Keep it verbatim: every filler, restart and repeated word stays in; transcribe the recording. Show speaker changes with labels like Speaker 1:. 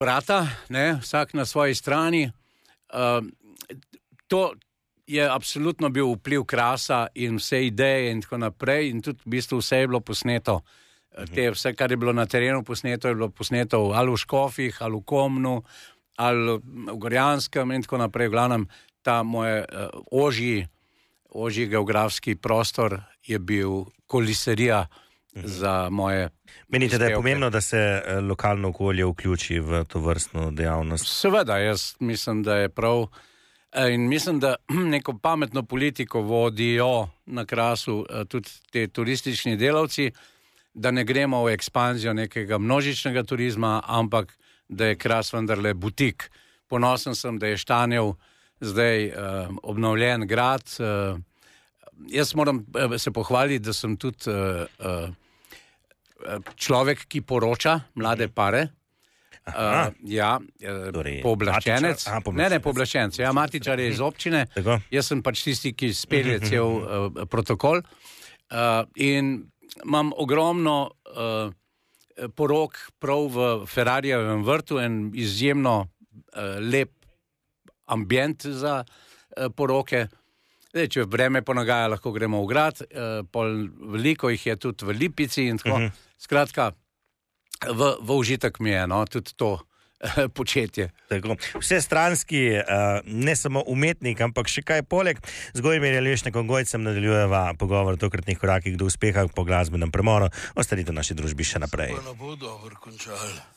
Speaker 1: Brata, ne, vsak na svoji strani. Uh, to je absolutno bil vpliv Krasa in vse ideje in tako naprej in tudi v bistvu vse je bilo posneto. Te, vse, kar je bilo na terenu posneto, je bilo posneto ali v Škofjih, ali v Komnu, ali v Gorjanskem in tako naprej. V glavnem, ta moj uh, ožji, ožji geografski prostor je bil koliserija uh-huh. za moje
Speaker 2: Menite,
Speaker 1: prispevke.
Speaker 2: da je pomembno, da se uh, lokalno okolje vključi v to vrstno dejavnost?
Speaker 1: Seveda, jaz mislim, da je prav in mislim, da neko pametno politiko vodijo na Krasu uh, tudi te turistični delavci, da ne gremo v ekspanzijo nekega množičnega turizma, ampak da je Kras vendarle butik. Ponosen sem, da je Štanjev zdaj uh, obnovljen grad. Uh, jaz moram uh, se pohvaliti, da sem tudi uh, uh, človek, ki poroča mlade pare. Uh, ja, uh, pooblaščenec. Ne, ne, pooblaščenec. Ja, matičar je iz občine.
Speaker 2: Tako. Jaz
Speaker 1: sem pač tisti, ki spelje cel uh, protokol. Uh, in imam ogromno uh, porok prav v Ferrarijevem vrtu, en izjemno uh, lep ambient za uh, poroke. Zdaj, če vreme ponagaja, lahko gremo v grad, uh, pol veliko jih je tudi v Lipici in tako. Uh-huh. Skratka, v, v užitek mi je, no, tudi to početje.
Speaker 2: Tako. Vse stranski, uh, ne samo umetnik, ampak še kaj poleg. Z Gojmirjem Lešnikom Gojcem nadaljujeva pogovor o tokratnih korakih do uspeha po glasbenem premoru. Ostanite v naši družbi še naprej.
Speaker 3: Pa ne bo dobro končal.